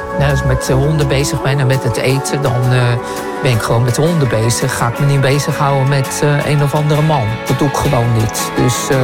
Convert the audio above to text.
Nou, als ik met de honden bezig ben en met het eten, dan ben ik gewoon met de honden bezig. Ga ik me niet bezighouden met een of andere man. Dat doe ik gewoon niet. Dus